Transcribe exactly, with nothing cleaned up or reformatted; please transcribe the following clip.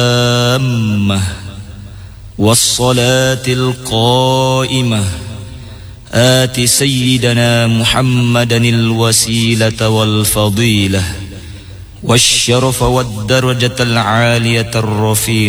التامة والصلاة القائمة آت سيدنا محمدا الوسيلة والفضيلة والشرف والدرجة العالية الرفيعة